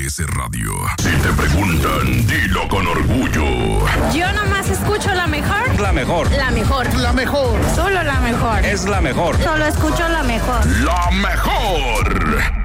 MBS Radio. Si te preguntan, dilo con orgullo. Yo nomás escucho la mejor. La mejor. La mejor. La mejor. Solo la mejor. Es la mejor. Solo escucho la mejor. La mejor.